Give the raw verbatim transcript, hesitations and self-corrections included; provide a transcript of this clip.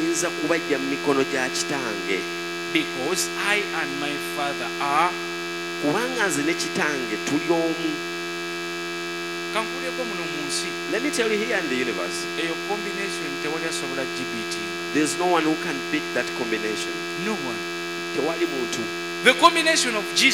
siyinza kubajja mu mikono gya kitange. Because I and my Father are. Kubanga nze ne kitange tuli omu. Kankuleko muno mu nsi. Let me tell you, here in the universe, Eyo combination tewali asobola G B T. there's no one who can beat that combination. No one. Tewali muntu. The combination of Jesus